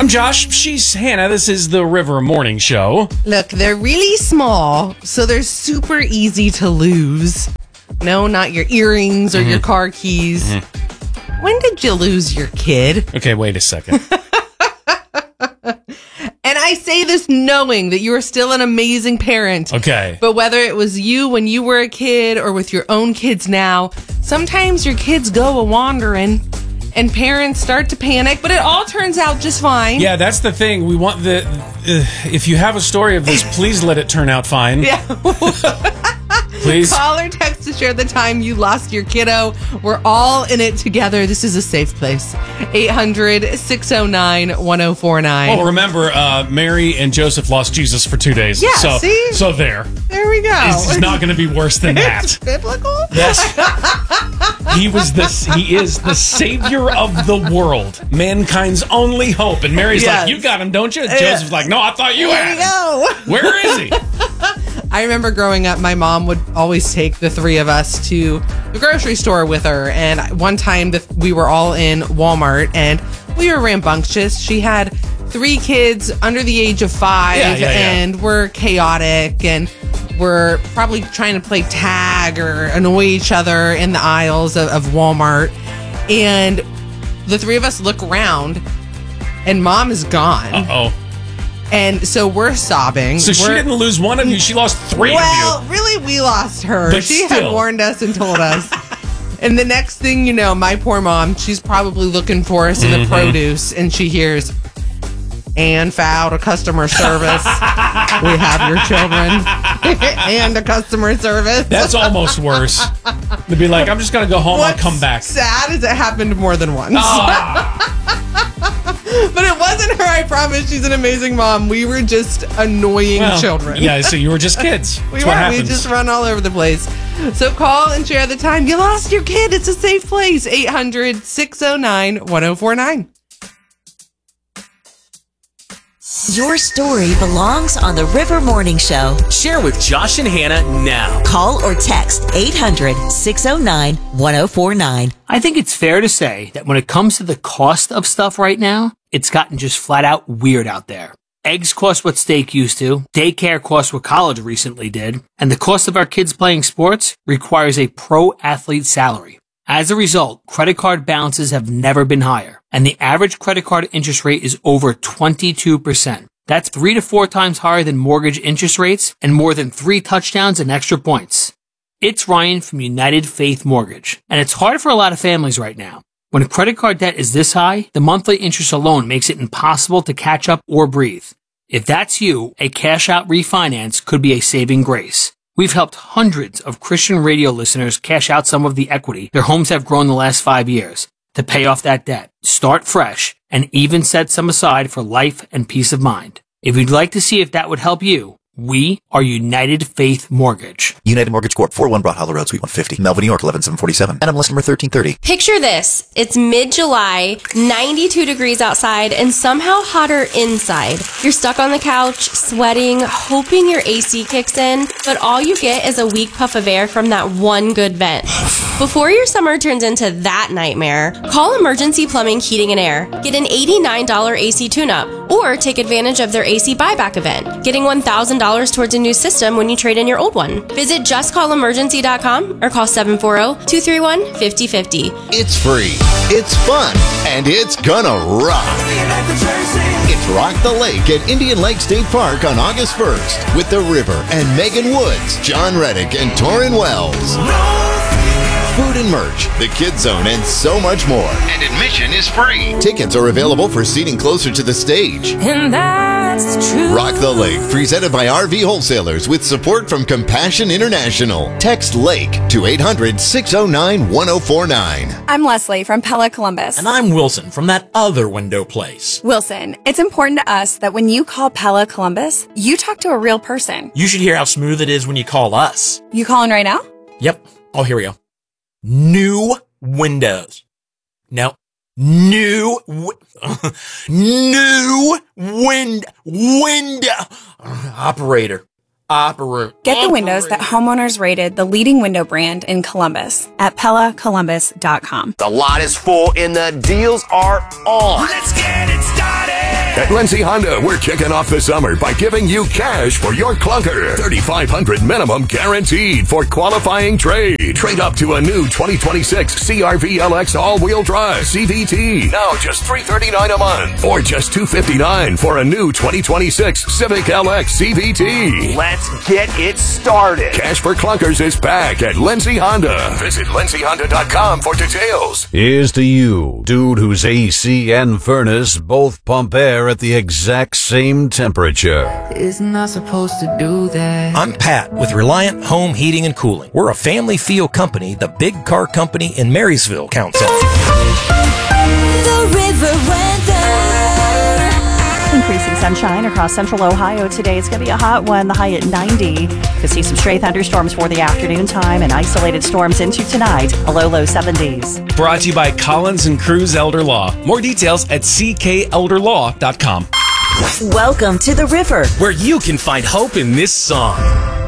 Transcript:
I'm Josh. She's Hannah. This is the River Morning Show. Look, they're really small, so they're super easy to lose. No, not your earrings or your car keys. When did you lose your kid? Okay, wait a second. And I say this knowing that you are still an amazing parent. Okay. But whether it was you when you were a kid or with your own kids now, sometimes your kids go a-wandering and parents start to panic, but it all turns out just fine. Yeah, that's the thing. We want if you have a story of this, please let it turn out fine. Yeah. Please. Call or text to share the time you lost your kiddo. We're all in it together. This is a safe place. 800-609-1049. Oh, remember, Mary and Joseph lost Jesus for 2 days. Yeah, so, see? So there. There we go. It's not going to be worse than that. It's biblical? Yes. He is the savior of the world. Mankind's only hope. And Mary's like, you got him, don't you? Joseph's like, no, I thought you had him. There you go. Where is he? I remember growing up, my mom would always take the three of us to the grocery store with her. And one time we were all in Walmart and we were rambunctious. She had 3 kids under the age of 5 and we're chaotic and we're probably trying to play tag or annoy each other in the aisles of Walmart. And the 3 of us look around and mom is gone. Uh-oh. And so we're sobbing. So she didn't lose one of you. She lost 3 of you. Well, really, we lost her. But she still. had warned us and told us. And the next thing you know, my poor mom, she's probably looking for us in the produce. And she hears, and foul to customer service. We have your children. And a customer service. That's almost worse. To be like, I'm just going to go home. I'll come back. Sad is it happened more than once. But it wasn't her, I promise. She's an amazing mom. We were just annoying children. Yeah, so you were just kids. That's what happens. We just run all over the place. So call and share the time. You lost your kid. It's a safe place. 800-609-1049. Your story belongs on the River Morning Show. Share with Josh and Hannah now. Call or text 800-609-1049. I think it's fair to say that when it comes to the cost of stuff right now, it's gotten just flat out weird out there. Eggs cost what steak used to, daycare costs what college recently did, and the cost of our kids playing sports requires a pro athlete salary. As a result, credit card balances have never been higher, and the average credit card interest rate is over 22%. That's 3 to 4 times higher than mortgage interest rates and more than 3 touchdowns and extra points. It's Ryan from United Faith Mortgage, and it's hard for a lot of families right now. When credit card debt is this high, the monthly interest alone makes it impossible to catch up or breathe. If that's you, a cash-out refinance could be a saving grace. We've helped hundreds of Christian radio listeners cash out some of the equity their homes have grown the last 5 years to pay off that debt, start fresh, and even set some aside for life and peace of mind. If you'd like to see if that would help you, we are United Faith Mortgage. United Mortgage Corp. 401 Broad Hollow Road, Suite 150, Melville, New York, 11747. NMLS number 1330. Picture this. It's mid-July, 92 degrees outside, and somehow hotter inside. You're stuck on the couch, sweating, hoping your AC kicks in, but all you get is a weak puff of air from that one good vent. Before your summer turns into that nightmare, call Emergency Plumbing, Heating, and Air. Get an $89 AC tune-up, or take advantage of their AC buyback event, getting $1,000 towards a new system when you trade in your old one. Visit justcallemergency.com or call 740-231-5050. It's free, it's fun, and it's gonna rock. It's Rock the Lake at Indian Lake State Park on August 1st with The River and Megan Woods, John Reddick, and Torrin Wells. Food and merch, the Kids Zone, and so much more. And admission is free. Tickets are available for seating closer to the stage. And that's true. Rock the Lake, presented by RV Wholesalers with support from Compassion International. Text LAKE to 800-609-1049. I'm Leslie from Pella Columbus. And I'm Wilson from that other window place. Wilson, it's important to us that when you call Pella Columbus, you talk to a real person. You should hear how smooth it is when you call us. You calling right now? Yep. Oh, here we go. New windows. No. New window. Operator. Get the windows that homeowners rated the leading window brand in Columbus at PellaColumbus.com. The lot is full and the deals are on. Let's get it started. At Lindsay Honda, we're kicking off the summer by giving you cash for your clunker. $3,500 minimum guaranteed for qualifying trade. Trade up to a new 2026 CR-V LX all-wheel drive CVT. Now just $339 a month. Or just $259 for a new 2026 Civic LX CVT. Let's get it started. Cash for clunkers is back at Lindsay Honda. Visit lindsayhonda.com for details. Here's to you, dude whose AC and furnace both pump air at the exact same temperature. Isn't I supposed to do that? I'm Pat with Reliant Home Heating and Cooling. We're a family feel company the big car company in Marysville counts on. The River Weather. Increasing sunshine across central Ohio today. It's going to be a hot one, the high at 90. Could see some stray thunderstorms for the afternoon time and isolated storms into tonight, a low 70s. Brought to you by Collins and Cruz Elder Law. More details at ckelderlaw.com. Welcome to the River, where you can find hope in this song.